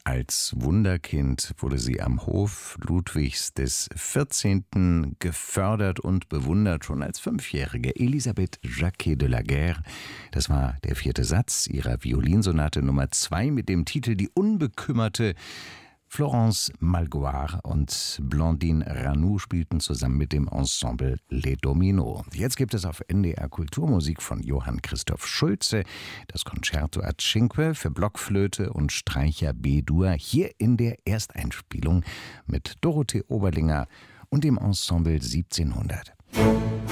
Als Wunderkind wurde sie am Hof Ludwigs des 14. gefördert und bewundert, schon als 5-Jährige. Elisabeth Jacquet de la Guerre, das war der 4. Satz ihrer Violinsonate Nummer 2 mit dem Titel Die Unbekümmerte. Florence Malgoire und Blandine Ranoux spielten zusammen mit dem Ensemble Les Dominos. Jetzt gibt es auf NDR Kulturmusik von Johann Christoph Schulze das Concerto a Cinque für Blockflöte und Streicher B-Dur, hier in der Ersteinspielung mit Dorothee Oberlinger und dem Ensemble 1700.